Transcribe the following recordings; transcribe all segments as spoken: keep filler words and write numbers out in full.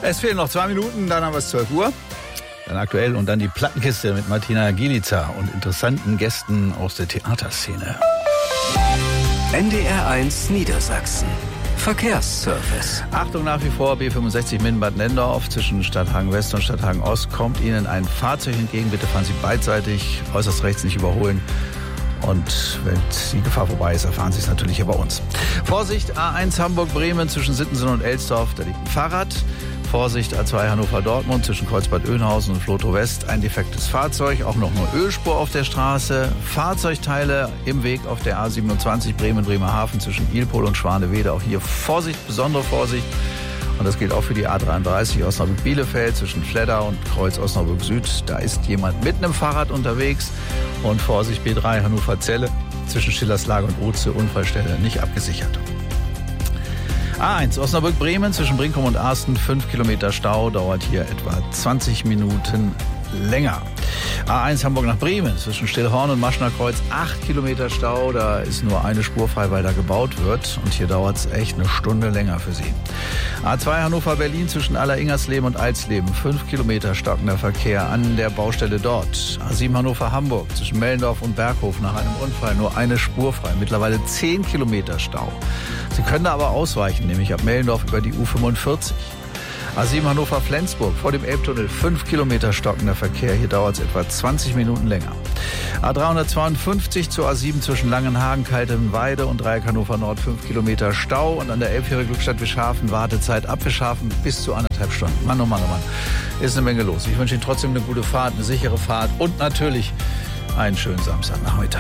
Es fehlen noch zwei Minuten, dann haben wir es zwölf Uhr. Dann aktuell und dann die Plattenkiste mit Martina Gielica und interessanten Gästen aus der Theaterszene. N D R eins Niedersachsen. Verkehrsservice. Achtung, nach wie vor B fünfundsechzig Minden-Bad Nendorf zwischen Stadthagen West und Stadthagen Ost kommt Ihnen ein Fahrzeug entgegen. Bitte fahren Sie beidseitig, äußerst rechts nicht überholen. Und wenn die Gefahr vorbei ist, erfahren Sie es natürlich hier bei uns. Vorsicht, A eins Hamburg-Bremen zwischen Sittensen und Elsdorf, da liegt ein Fahrrad. Vorsicht, A zwei Hannover-Dortmund zwischen Kreuzbad Oeynhausen und Flotow West, ein defektes Fahrzeug, auch noch eine Ölspur auf der Straße, Fahrzeugteile im Weg auf der A siebenundzwanzig Bremen-Bremerhaven zwischen Ilpol und Schwanewede, auch hier Vorsicht, besondere Vorsicht. Und das gilt auch für die A dreiunddreißig Osnabrück-Bielefeld zwischen Fledder und Kreuz Osnabrück Süd. Da ist jemand mit einem Fahrrad unterwegs. Und Vorsicht, B drei Hannover-Zelle zwischen Schillerslage und Oze, Unfallstelle nicht abgesichert. A eins Osnabrück-Bremen zwischen Brinkum und Arsten, fünf Kilometer Stau, dauert hier etwa zwanzig Minuten länger. A eins Hamburg nach Bremen zwischen Stillhorn und Maschner Kreuz, acht Kilometer Stau, da ist nur eine Spur frei, weil da gebaut wird und hier dauert es echt eine Stunde länger für Sie. A zwei Hannover-Berlin zwischen Aller-Ingersleben und Alsleben, fünf Kilometer stockender Verkehr an der Baustelle dort. A sieben Hannover-Hamburg zwischen Mellendorf und Berghof nach einem Unfall, nur eine Spur frei, mittlerweile zehn Kilometer Stau. Sie können da aber ausweichen, nämlich ab Mellendorf über die U fünfundvierzig. A sieben Hannover-Flensburg vor dem Elbtunnel, fünf Kilometer stockender Verkehr. Hier dauert es etwa zwanzig Minuten länger. A dreihundertzweiundfünfzig zur A sieben zwischen Langenhagen, Kaltenweide und Dreieck Hannover Nord, fünf Kilometer Stau. Und an der Elbfähre Glückstadt-Wischhafen Wartezeit ab Wischhafen bis zu anderthalb Stunden. Mann, oh Mann, oh Mann, ist eine Menge los. Ich wünsche Ihnen trotzdem eine gute Fahrt, eine sichere Fahrt und natürlich einen schönen Samstagnachmittag.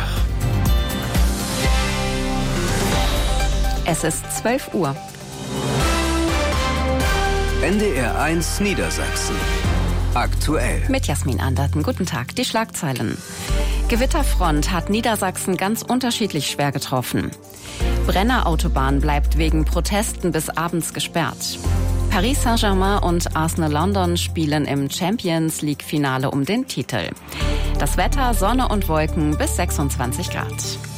Es ist zwölf Uhr. N D R eins Niedersachsen. Aktuell. Mit Jasmin Anderten. Guten Tag. Die Schlagzeilen. Gewitterfront hat Niedersachsen ganz unterschiedlich schwer getroffen. Brenner-Autobahn bleibt wegen Protesten bis abends gesperrt. Paris Saint-Germain und Arsenal London spielen im Champions League-Finale um den Titel. Das Wetter, Sonne und Wolken bis sechsundzwanzig Grad.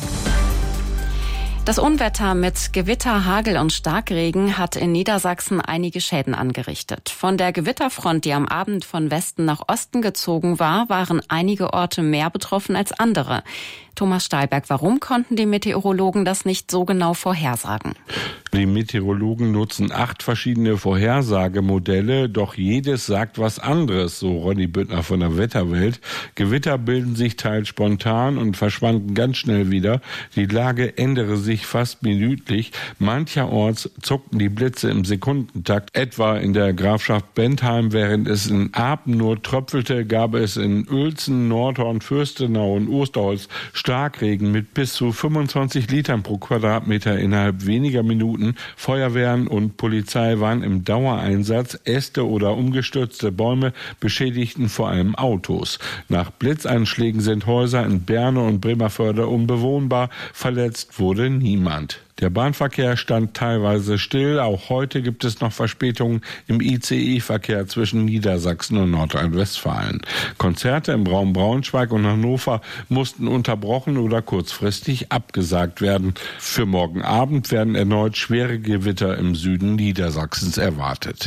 Das Unwetter mit Gewitter, Hagel und Starkregen hat in Niedersachsen einige Schäden angerichtet. Von der Gewitterfront, die am Abend von Westen nach Osten gezogen war, waren einige Orte mehr betroffen als andere. Thomas Stahlberg, warum konnten die Meteorologen das nicht so genau vorhersagen? Die Meteorologen nutzen acht verschiedene Vorhersagemodelle, doch jedes sagt was anderes, so Ronny Büttner von der Wetterwelt. Gewitter bilden sich teils spontan und verschwanden ganz schnell wieder. Die Lage ändere sich fast minütlich. Mancherorts zuckten die Blitze im Sekundentakt. Etwa in der Grafschaft Bentheim, während es in Apen nur tröpfelte, gab es in Uelzen, Nordhorn, Fürstenau und Osterholz Starkregen mit bis zu fünfundzwanzig Litern pro Quadratmeter innerhalb weniger Minuten. Feuerwehren und Polizei waren im Dauereinsatz. Äste oder umgestürzte Bäume beschädigten vor allem Autos. Nach Blitzeinschlägen sind Häuser in Berne und Bremerförde unbewohnbar. Verletzt wurde niemand. Der Bahnverkehr stand teilweise still. Auch heute gibt es noch Verspätungen im I C E-Verkehr zwischen Niedersachsen und Nordrhein-Westfalen. Konzerte im Raum Braunschweig und Hannover mussten unterbrochen oder kurzfristig abgesagt werden. Für morgen Abend werden erneut schwere Gewitter im Süden Niedersachsens erwartet.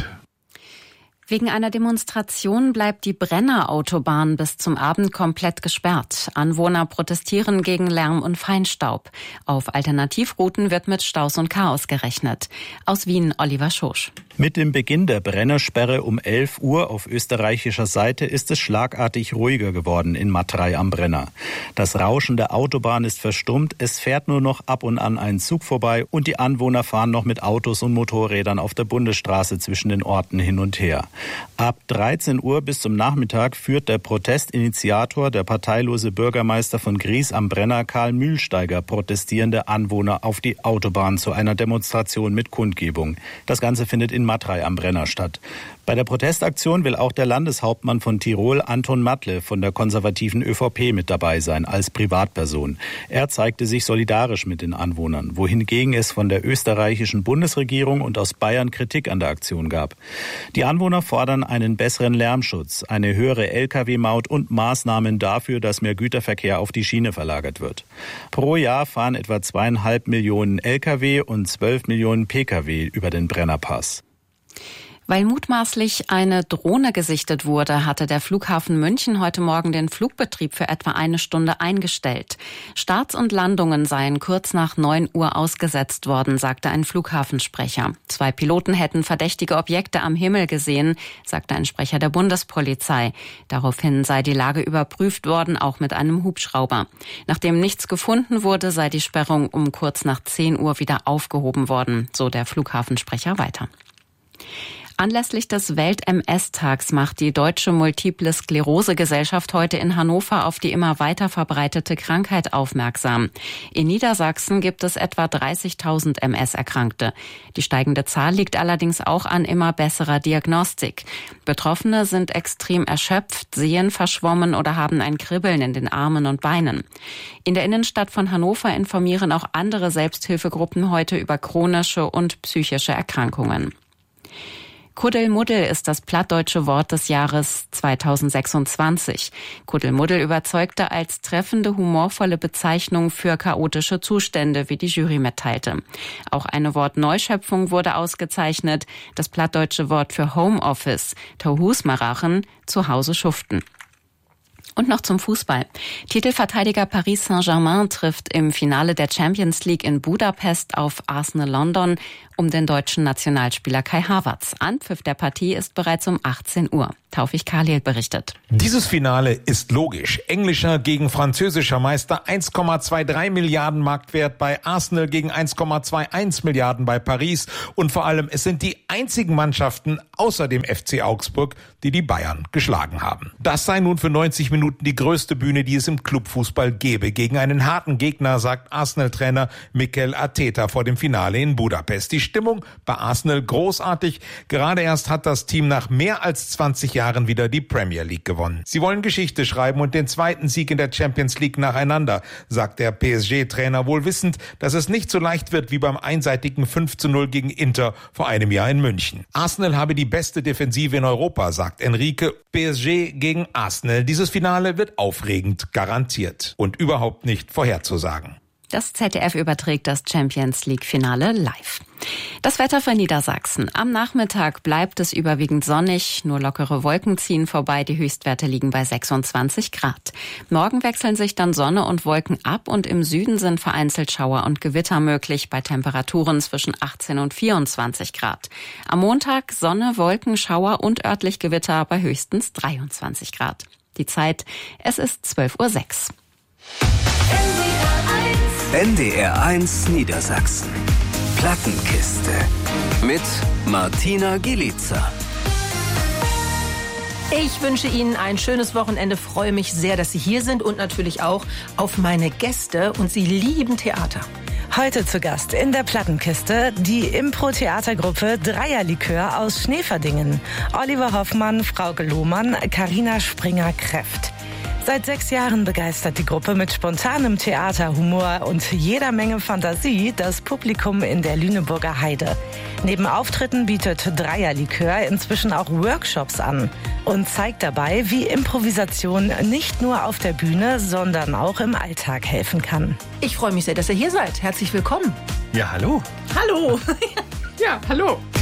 Wegen einer Demonstration bleibt die Brenner-Autobahn bis zum Abend komplett gesperrt. Anwohner protestieren gegen Lärm und Feinstaub. Auf Alternativrouten wird mit Staus und Chaos gerechnet. Aus Wien Oliver Schosch. Mit dem Beginn der Brennersperre um elf Uhr auf österreichischer Seite ist es schlagartig ruhiger geworden in Matrei am Brenner. Das Rauschen der Autobahn ist verstummt, es fährt nur noch ab und an ein Zug vorbei und die Anwohner fahren noch mit Autos und Motorrädern auf der Bundesstraße zwischen den Orten hin und her. Ab dreizehn Uhr bis zum Nachmittag führt der Protestinitiator, der parteilose Bürgermeister von Gries am Brenner, Karl Mühlsteiger, protestierende Anwohner auf die Autobahn zu einer Demonstration mit Kundgebung. Das Ganze findet in Matrei am Brenner statt. Bei der Protestaktion will auch der Landeshauptmann von Tirol, Anton Matle, von der konservativen ÖVP mit dabei sein, als Privatperson. Er zeigte sich solidarisch mit den Anwohnern, wohingegen es von der österreichischen Bundesregierung und aus Bayern Kritik an der Aktion gab. Die Anwohner fordern einen besseren Lärmschutz, eine höhere L K W-Maut und Maßnahmen dafür, dass mehr Güterverkehr auf die Schiene verlagert wird. Pro Jahr fahren etwa zweieinhalb Millionen L K W und zwölf Millionen P K W über den Brennerpass. Weil mutmaßlich eine Drohne gesichtet wurde, hatte der Flughafen München heute Morgen den Flugbetrieb für etwa eine Stunde eingestellt. Starts und Landungen seien kurz nach neun Uhr ausgesetzt worden, sagte ein Flughafensprecher. Zwei Piloten hätten verdächtige Objekte am Himmel gesehen, sagte ein Sprecher der Bundespolizei. Daraufhin sei die Lage überprüft worden, auch mit einem Hubschrauber. Nachdem nichts gefunden wurde, sei die Sperrung um kurz nach zehn Uhr wieder aufgehoben worden, so der Flughafensprecher weiter. Anlässlich des Welt-M S-Tags macht die Deutsche Multiple Sklerose-Gesellschaft heute in Hannover auf die immer weiter verbreitete Krankheit aufmerksam. In Niedersachsen gibt es etwa dreißigtausend M S-Erkrankte. Die steigende Zahl liegt allerdings auch an immer besserer Diagnostik. Betroffene sind extrem erschöpft, sehen verschwommen oder haben ein Kribbeln in den Armen und Beinen. In der Innenstadt von Hannover informieren auch andere Selbsthilfegruppen heute über chronische und psychische Erkrankungen. Kuddelmuddel ist das plattdeutsche Wort des Jahres zweitausendsechsundzwanzig. Kuddelmuddel überzeugte als treffende, humorvolle Bezeichnung für chaotische Zustände, wie die Jury mitteilte. Auch eine Wortneuschöpfung wurde ausgezeichnet, das plattdeutsche Wort für Homeoffice, Tauhusmarachen, zu Hause schuften. Und noch zum Fußball. Titelverteidiger Paris Saint-Germain trifft im Finale der Champions League in Budapest auf Arsenal London um den deutschen Nationalspieler Kai Havertz. Anpfiff der Partie ist bereits um achtzehn Uhr. Taufik Khalil berichtet. Dieses Finale ist logisch. Englischer gegen französischer Meister, eins Komma zweiundzwanzig Milliarden Marktwert bei Arsenal gegen eins Komma einundzwanzig Milliarden bei Paris. Und vor allem, es sind die einzigen Mannschaften außer dem F C Augsburg, die die Bayern geschlagen haben. Das sei nun für neunzig Minuten die größte Bühne, die es im Clubfußball gäbe. Gegen einen harten Gegner, sagt Arsenal-Trainer Mikel Arteta vor dem Finale in Budapest. Die Stimmung bei Arsenal großartig. Gerade erst hat das Team nach mehr als zwanzig Jahren wieder die Premier League gewonnen. Sie wollen Geschichte schreiben und den zweiten Sieg in der Champions League nacheinander, sagt der P S G-Trainer, wohl wissend, dass es nicht so leicht wird wie beim einseitigen fünf zu null gegen Inter vor einem Jahr in München. Arsenal habe die beste Defensive in Europa, sagt Enrique. P S G gegen Arsenal. Dieses Finale wird aufregend, garantiert und überhaupt nicht vorherzusagen. Das Z D F überträgt das Champions-League-Finale live. Das Wetter für Niedersachsen. Am Nachmittag bleibt es überwiegend sonnig, nur lockere Wolken ziehen vorbei, die Höchstwerte liegen bei sechsundzwanzig Grad. Morgen wechseln sich dann Sonne und Wolken ab und im Süden sind vereinzelt Schauer und Gewitter möglich bei Temperaturen zwischen achtzehn und vierundzwanzig Grad. Am Montag Sonne, Wolken, Schauer und örtlich Gewitter bei höchstens dreiundzwanzig Grad. Die Zeit, es ist zwölf Uhr sechs. N D R eins Niedersachsen. Plattenkiste. Mit Martina Gielica. Ich wünsche Ihnen ein schönes Wochenende, freue mich sehr, dass Sie hier sind und natürlich auch auf meine Gäste. Und Sie lieben Theater. Heute zu Gast in der Plattenkiste die Impro-Theatergruppe Dreierlikör aus Schneeverdingen. Oliver Hoffmann, Frauke Lohmann, Carina Springer-Kreft. Seit sechs Jahren begeistert die Gruppe mit spontanem Theater, Humor und jeder Menge Fantasie das Publikum in der Lüneburger Heide. Neben Auftritten bietet Dreierlikör inzwischen auch Workshops an und zeigt dabei, wie Improvisation nicht nur auf der Bühne, sondern auch im Alltag helfen kann. Ich freue mich sehr, dass ihr hier seid. Herzlich willkommen. Ja, hallo. Hallo. Ja, hallo.